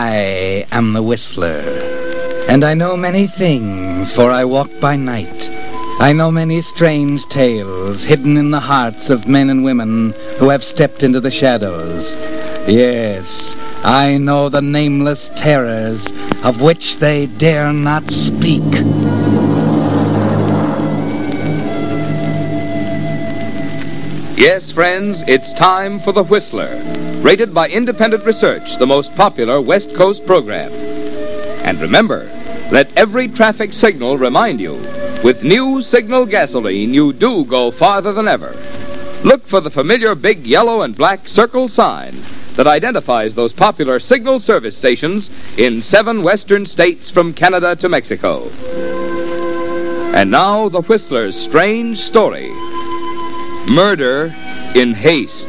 I am the Whistler, and I know many things, for I walk by night. I know many strange tales hidden in the hearts of men and women who have stepped into the shadows. Yes, I know the nameless terrors of which they dare not speak. Yes, friends, it's time for The Whistler, rated by Independent Research, the most popular West Coast program. And remember, let every traffic signal remind you, with new Signal gasoline, you do go farther than ever. Look for the familiar big yellow and black circle sign that identifies those popular Signal service stations in 7 western states from Canada to Mexico. And now, The Whistler's strange story. Murder in Haste.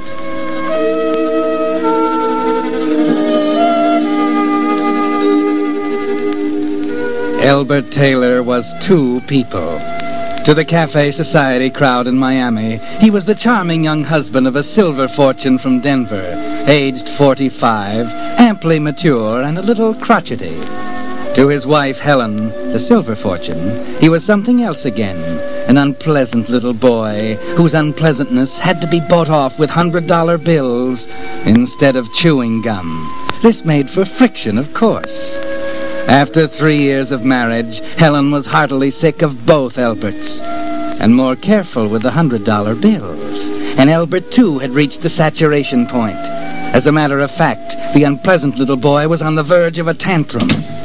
Elbert Taylor was 2 people. To the Cafe Society crowd in Miami, he was the charming young husband of a silver fortune from Denver, aged 45, amply mature and a little crotchety. To his wife, Helen, the silver fortune, he was something else again, an unpleasant little boy whose unpleasantness had to be bought off with $100 bills instead of chewing gum. This made for friction, of course. After 3 years of marriage, Helen was heartily sick of both Elberts, and more careful with the $100 bills. And Elbert, too, had reached the saturation point. As a matter of fact, the unpleasant little boy was on the verge of a tantrum.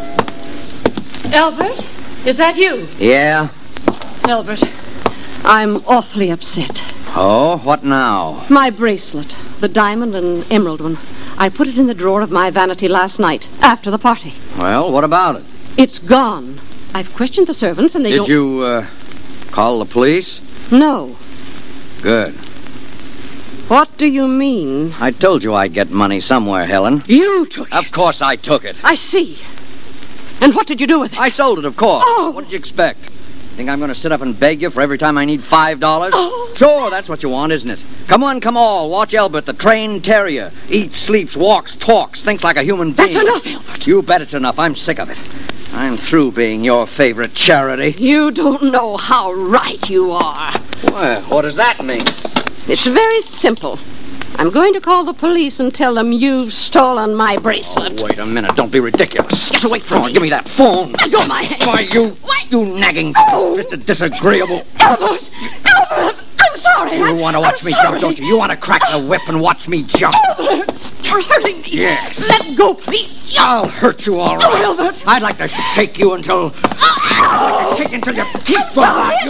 Elbert, is that you? Yeah? Elbert, I'm awfully upset. Oh, what now? My bracelet, the diamond and emerald one. I put it in the drawer of my vanity last night, after the party. Well, what about it? It's gone. I've questioned the servants and they don't... Did you, call the police? No. Good. What do you mean? I told you I'd get money somewhere, Helen. You took it. Of course I took it. I see. And what did you do with it? I sold it, of course. Oh! What did you expect? Think I'm going to sit up and beg you for every time I need $5? Oh! Sure, that's what you want, isn't it? Come on, come all. Watch Elbert, the trained terrier. Eats, sleeps, walks, talks, thinks like a human being. That's enough, Elbert. You bet it's enough. I'm sick of it. I'm through being your favorite charity. You don't know how right you are. Well, what does that mean? It's very simple. I'm going to call the police and tell them you've stolen my bracelet. Oh, wait a minute. Don't be ridiculous. Get away from me. Give me that phone. Let go of my hand. Why, you nagging, Mr. Disagreeable. Albert! Albert! I'm sorry. You want to watch me jump, don't you? You want to crack the whip and watch me jump. Albert! You're hurting me. Yes. Let go, please. I'll hurt you all right. Oh, Albert. I'd like to shake you until... I'd like to shake you until your teeth fall out.